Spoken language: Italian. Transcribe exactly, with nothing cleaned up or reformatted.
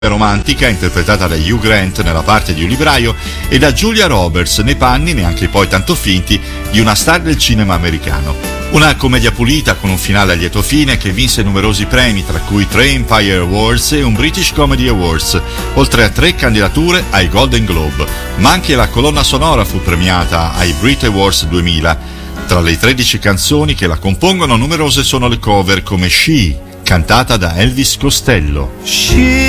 romantica interpretata da Hugh Grant nella parte di un libraio e da Julia Roberts nei panni, neanche poi tanto finti, di una star del cinema americano. Una commedia pulita con un finale a lieto fine che vinse numerosi premi, tra cui tre Empire Awards e un British Comedy Awards, oltre a tre candidature ai Golden Globe, ma anche la colonna sonora fu premiata ai Brit Awards duemila. Tra le tredici canzoni che la compongono numerose sono le cover come She, cantata da Elvis Costello. She